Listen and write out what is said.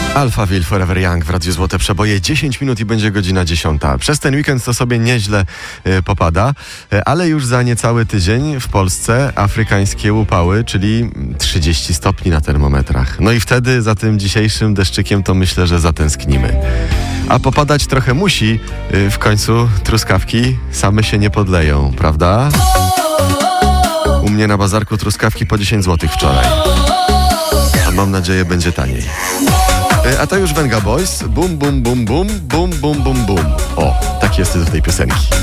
Alphaville Forever Young w Radiu Złote Przeboje. 10 minut i będzie godzina 10. Przez ten weekend to sobie nieźle popada, ale już za niecały tydzień w Polsce afrykańskie upały, czyli 30 stopni na termometrach. No i wtedy za tym dzisiejszym deszczykiem to myślę, że zatęsknimy. A popadać trochę musi, w końcu truskawki same się nie podleją, prawda? U mnie na bazarku truskawki po 10 zł wczoraj. A mam nadzieję, będzie taniej. A to już Venga Boys. Bum, bum, bum, bum, bum, bum, bum, bum. O, tak jest tytuł tej piosenki.